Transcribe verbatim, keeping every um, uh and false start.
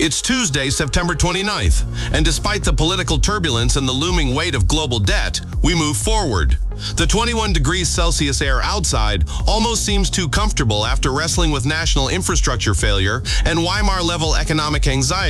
It's Tuesday, September twenty-ninth, and despite the political turbulence and the looming weight of global debt, we move forward. The twenty-one degrees Celsius air outside almost seems too comfortable after wrestling with national infrastructure failure and Weimar-level economic anxiety.